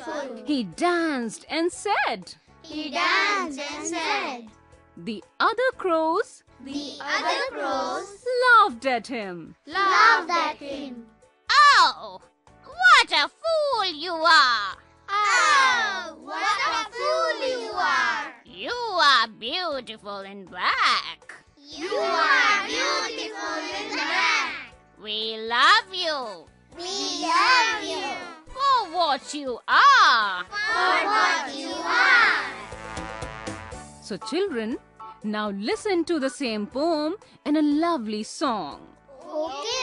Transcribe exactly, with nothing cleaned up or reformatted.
beautiful. He danced and said. He danced and said. The other crows The other crows laughed at him. laughed at him. Oh, what a fool you are! Oh, what a fool you are! You are beautiful in black. You are beautiful in black. We love you We love you for what you are. for what you are. So children, now listen to the same poem in a lovely song. Okay,